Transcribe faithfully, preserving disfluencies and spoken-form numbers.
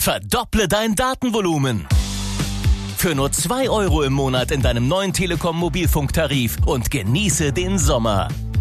Verdopple dein Datenvolumen. Für nur zwei Euro im Monat in deinem neuen Telekom Mobilfunktarif und genieße den Sommer.